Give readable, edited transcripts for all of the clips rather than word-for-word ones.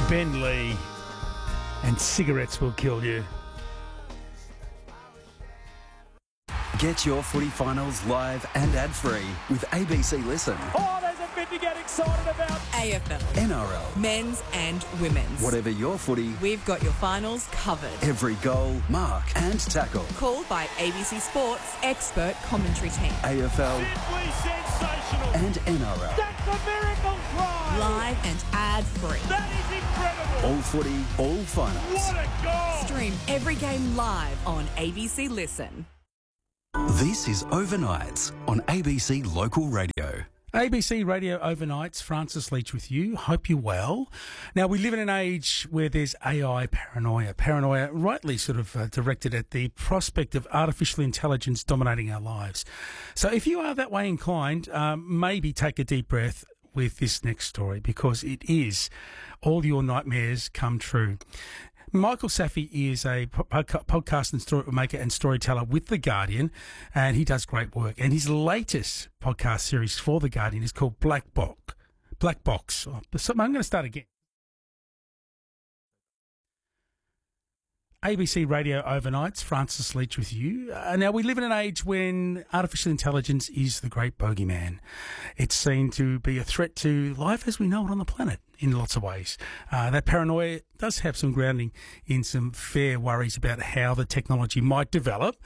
Ben Lee and Cigarettes Will Kill You. Get your footy finals live and ad-free with ABC Listen. Oh, there's a bit to get excited about. AFL, NRL. men's and women's. Whatever your footy, We've got your finals covered. every goal, mark and tackle. Called by ABC Sports expert commentary team. AFL Simply sensational. and NRL. That's a miracle try. Live and ad-free. That is incredible. All footy, all finals. What a goal. Stream every game live on ABC Listen. This is Overnights on ABC Local Radio. ABC Radio Overnights, Francis Leach with you. Hope you're well. Now, we live in an age where there's AI paranoia. Paranoia rightly sort of directed at the prospect of artificial intelligence dominating our lives. So if you are that way inclined, maybe take a deep breath with this next story, because it is all your nightmares come true. Michael Saffy is a podcast and story maker and storyteller with The Guardian, and he does great work. And his latest podcast series for The Guardian is called Black Box. Oh, I'm going to start again. ABC Radio Overnights, Francis Leach with you. Now, we live in an age when artificial intelligence is the great bogeyman. It's seen to be a threat to life as we know it on the planet in lots of ways. That paranoia does have some grounding in some fair worries about how the technology might develop.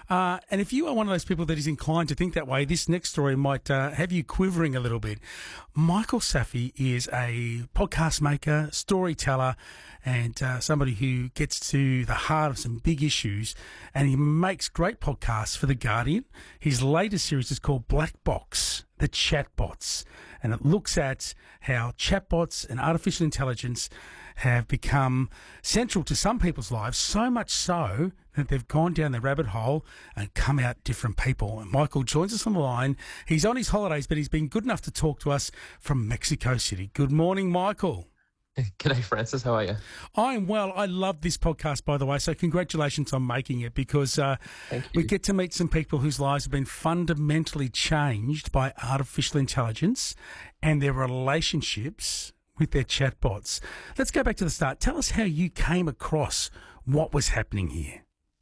And if you are one of those people that is inclined to think that way, this next story might have you quivering a little bit. Michael Saffy is a podcast maker, storyteller, and somebody who gets to the heart of some big issues, and he makes great podcasts for The Guardian. His latest series is called Black Box, the Chatbots, and it looks at how chatbots and artificial intelligence have become central to some people's lives, so much so that they've gone down the rabbit hole and come out different people. And Michael joins us on the line. He's on his holidays, but he's been good enough to talk to us from Mexico City. Good morning, Michael. G'day, Francis. How are you? I'm well. I love this podcast, by the way, so congratulations on making it, because Thank you. we get to meet some people whose lives have been fundamentally changed by artificial intelligence and their relationships with their chatbots. Let's go back to the start. Tell us how you came across what was happening here.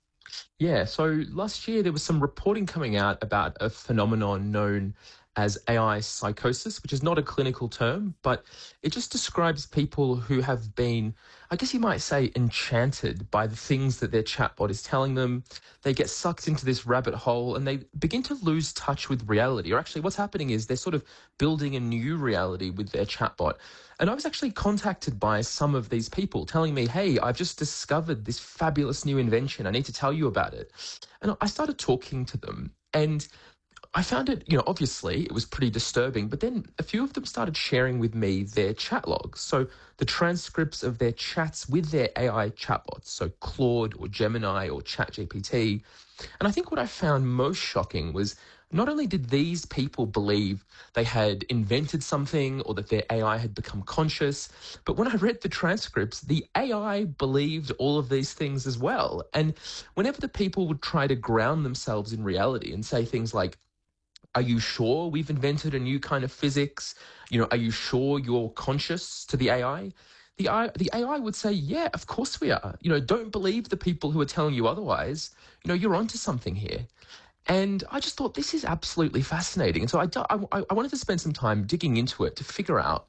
Yeah, so last year there was some reporting coming out about a phenomenon known as AI psychosis, which is not a clinical term, but it just describes people who have been, I guess you might say, enchanted by the things that their chatbot is telling them. They get sucked into this rabbit hole and they begin to lose touch with reality. Or actually what's happening is they're sort of building a new reality with their chatbot. And I was actually contacted by some of these people telling me, hey, I've just discovered this fabulous new invention. I need to tell you about it. And I started talking to them, and I found it, obviously it was pretty disturbing, but then a few of them started sharing with me their chat logs. So the transcripts of their chats with their AI chatbots, so Claude or Gemini or ChatGPT. And I think what I found most shocking was not only did these people believe they had invented something or that their AI had become conscious, but when I read the transcripts, the AI believed all of these things as well. And whenever the people would try to ground themselves in reality and say things like, are you sure we've invented a new kind of physics? Are you sure you're conscious to the AI? The AI would say, yeah, of course we are. Don't believe the people who are telling you otherwise. You're onto something here. And I just thought this is absolutely fascinating. And so I wanted to spend some time digging into it to figure out,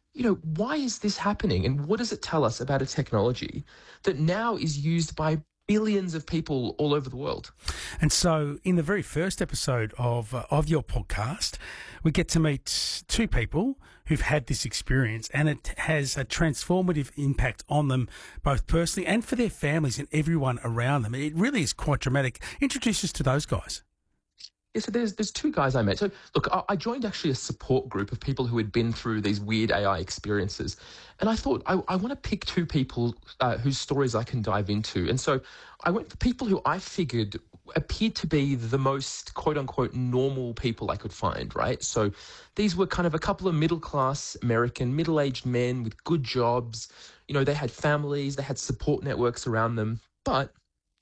why is this happening? And what does it tell us about a technology that now is used by billions of people all over the world? And so in the very first episode of your podcast, we get to meet two people who've had this experience, and it has a transformative impact on them, both personally and for their families and everyone around them. It really is quite dramatic. Introduce us to those guys. Yeah, so there's two guys I met. So look, I joined actually a support group of people who had been through these weird AI experiences. And I thought I want to pick two people whose stories I can dive into. And so I went for people who I figured appeared to be the most quote unquote normal people I could find, right? So these were kind of a couple of middle-class American, middle-aged men with good jobs. They had families, they had support networks around them. But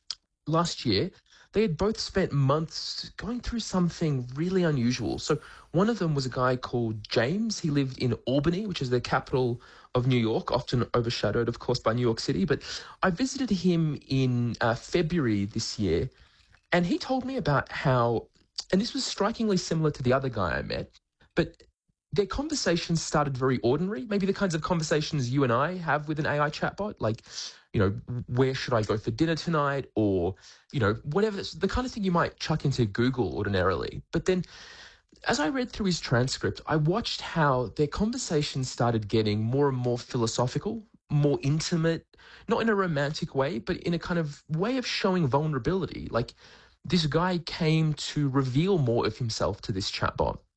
last year, they had both spent months going through something really unusual. So one of them was a guy called James. He lived in Albany, which is the capital of New York, often overshadowed, of course, by New York City. But I visited him in February this year, and he told me about how, and this was strikingly similar to the other guy I met, but their conversations started very ordinary, maybe the kinds of conversations you and I have with an AI chatbot, like, where should I go for dinner tonight? Or, whatever, the kind of thing you might chuck into Google ordinarily. But then as I read through his transcript, I watched how their conversations started getting more and more philosophical, more intimate, not in a romantic way, but in a kind of way of showing vulnerability. Like, this guy came to reveal more of himself to this chatbot.